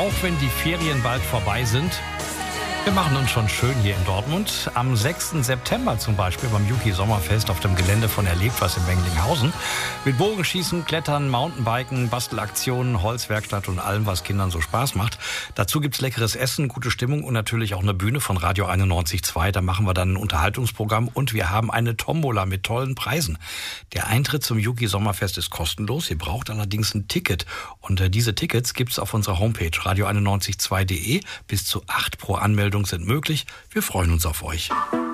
auch wenn die Ferien bald vorbei sind. Wir machen uns schon schön hier in Dortmund. Am 6. September zum Beispiel beim Juki Sommerfest auf dem Gelände von Erlebt was in Wenglinghausen. Mit Bogenschießen, Klettern, Mountainbiken, Bastelaktionen, Holzwerkstatt und allem, was Kindern so Spaß macht. Dazu gibt's leckeres Essen, gute Stimmung und natürlich auch eine Bühne von Radio 91.2. Da machen wir dann ein Unterhaltungsprogramm und wir haben eine Tombola mit tollen Preisen. Der Eintritt zum Juki Sommerfest ist kostenlos. Ihr braucht allerdings ein Ticket. Und diese Tickets gibt's auf unserer Homepage radio912.de. Bis zu 8 pro Anmeldung sind möglich. Wir freuen uns auf euch.